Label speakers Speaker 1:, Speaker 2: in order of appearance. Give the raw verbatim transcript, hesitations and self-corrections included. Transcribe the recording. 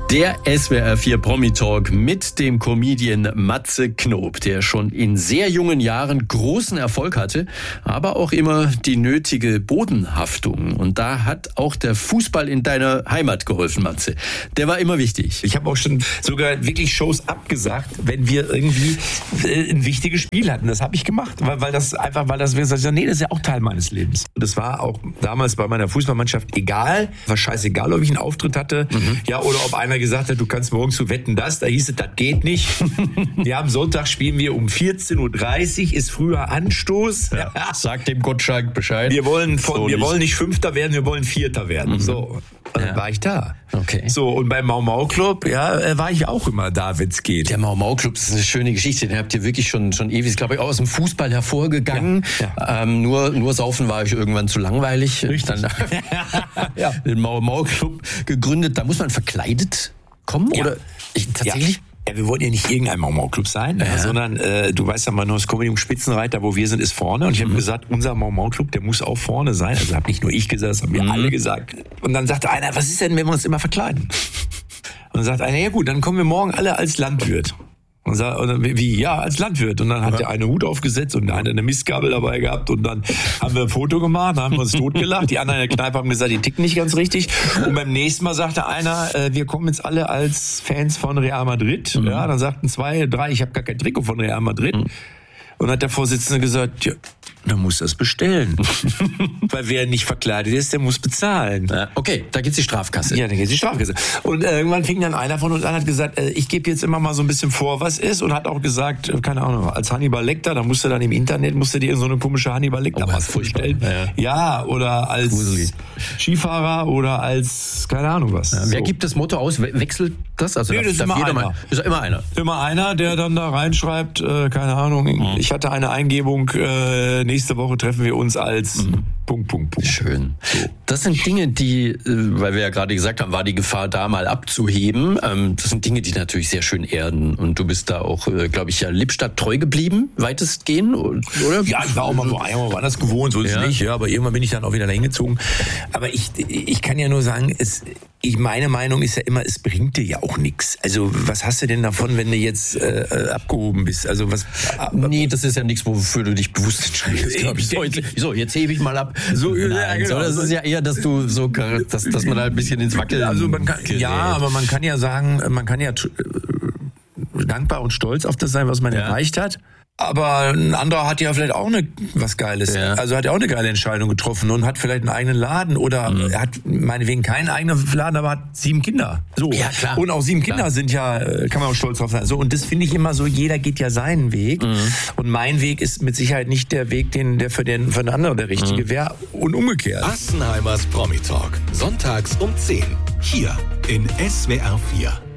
Speaker 1: Der S W R vier Promi-Talk mit dem Comedian Matze Knob, der schon in sehr jungen Jahren großen Erfolg hatte, aber auch immer die nötige Bodenhaftung. Und da hat auch der Fußball in deiner Heimat geholfen, Matze. Der war immer wichtig.
Speaker 2: Ich habe auch schon sogar wirklich Shows abgesagt, wenn wir irgendwie ein wichtiges Spiel hatten. Das habe ich gemacht, weil, weil das einfach, weil das, nee, das ist ja auch Teil meines Lebens. Das war auch damals bei meiner Fußballmannschaft egal. War scheißegal, ob ich einen Auftritt hatte, mhm. ja, oder ob einer gesagt hat, du kannst morgen zu Wetten, das. Da hieß es, das geht nicht. Wir haben Sonntag, spielen wir um vierzehn Uhr dreißig, ist früher Anstoß.
Speaker 1: Ja, sag dem Gottschalk Bescheid.
Speaker 2: Wir wollen, von, so wir nicht. wollen nicht Fünfter werden, wir wollen Vierter werden. Mhm. So. Und dann ja. war ich da.
Speaker 1: Okay.
Speaker 2: So, und beim Mau Mau Club, ja, war ich auch immer da, wenn es geht.
Speaker 1: Der Mau Mau Club, das ist eine schöne Geschichte. Den habt ihr wirklich schon, schon ewig, glaube ich, auch aus dem Fußball hervorgegangen. Ja, ja. Ähm, nur, nur saufen war ich irgendwann zu langweilig. Richtig. Dann ja. den Mau Mau Club gegründet. Da muss man verkleidet kommen? Ja. Oder ich, tatsächlich?
Speaker 2: Ja. Ja, wir wollten ja nicht irgendein Mau Mau Club sein, ja. sondern äh, du weißt ja mal nur, das Comedy Spitzenreiter, wo wir sind, ist vorne. Und ich habe mhm. gesagt, unser Mau Mau Club, der muss auch vorne sein. Also habe nicht nur ich gesagt, das haben wir mhm. alle gesagt. Und dann sagte einer, was ist denn, wenn wir uns immer verkleiden? Und dann sagt einer, ja gut, dann kommen wir morgen alle als Landwirt. Und sagt, wie, ja, als Landwirt. Und dann hat ja. der eine Hut aufgesetzt und der eine eine Mistgabel dabei gehabt. Und dann haben wir ein Foto gemacht, dann haben wir uns totgelacht. Die anderen in der Kneipe haben gesagt, die ticken nicht ganz richtig. Und beim nächsten Mal sagte einer, äh, wir kommen jetzt alle als Fans von Real Madrid. Mhm. Ja, dann sagten zwei, drei, ich habe gar kein Trikot von Real Madrid. Mhm. Und dann hat der Vorsitzende gesagt, ja, dann muss das bestellen. Weil wer nicht verkleidet ist, der muss bezahlen.
Speaker 1: Ja, okay, da geht's die Strafkasse.
Speaker 2: Ja, da geht's die Strafkasse. Und äh, irgendwann fing dann einer von uns an, hat gesagt, äh, ich gebe jetzt immer mal so ein bisschen vor, was ist. Und hat auch gesagt, äh, keine Ahnung, als Hannibal Lecter, da musst du dann im Internet, musst du dir so eine komische Hannibal Lecter oh, Maske vorstellen. Ja, ja. ja, oder als Gruselig. Skifahrer oder als, keine Ahnung was.
Speaker 1: Ja, wer so. gibt das Motto aus? We- wechselt das? Also
Speaker 2: nee, das ist immer einer.
Speaker 1: Mal, ist immer einer.
Speaker 2: Immer einer, der dann da reinschreibt, äh, keine Ahnung, mhm. ich hatte eine Eingebung, äh, nächste Woche treffen wir uns als mhm. Punkt, Punkt, Punkt.
Speaker 1: Schön. So. Das sind Dinge, die, weil wir ja gerade gesagt haben, war die Gefahr da mal abzuheben. Das sind Dinge, die natürlich sehr schön erden. Und du bist da auch, glaube ich, ja Lippstadt treu geblieben, weitestgehend, oder?
Speaker 2: Ja, ich war auch mal so einmal woanders gewohnt, so ist ja. es nicht. Ja, aber irgendwann bin ich dann auch wieder dahin gezogen. Aber ich, ich kann ja nur sagen, es, ich, meine Meinung ist ja immer, es bringt dir ja auch nichts. Also was hast du denn davon, wenn du jetzt äh, abgehoben bist? Also was?
Speaker 1: Ab, nee, das ist ja nichts, wofür du dich bewusst entscheidest, glaube ich. So, jetzt, so, jetzt hebe ich mal ab. So, Nein, ja, genau. so, das ist ja eher, dass du so, dass, dass man da ein bisschen ins Wackeln
Speaker 2: also man kann,
Speaker 1: gerät.
Speaker 2: Ja, aber man kann ja sagen, man kann ja dankbar und stolz auf das sein, was man ja. erreicht hat. Aber ein anderer hat ja vielleicht auch eine, was Geiles. Ja. Also hat ja auch eine geile Entscheidung getroffen und hat vielleicht einen eigenen Laden oder mhm. er hat meinetwegen keinen eigenen Laden, aber hat sieben Kinder. So.
Speaker 1: Ja, klar.
Speaker 2: Und auch sieben
Speaker 1: klar.
Speaker 2: Kinder sind ja, kann man auch stolz drauf sein. So. Und das finde ich immer so, jeder geht ja seinen Weg. Mhm. Und mein Weg ist mit Sicherheit nicht der Weg, den, der für den, für den anderen der richtige mhm. wäre und umgekehrt.
Speaker 3: Assenheimers Promi Talk. Sonntags um zehn. Hier in S W R vier.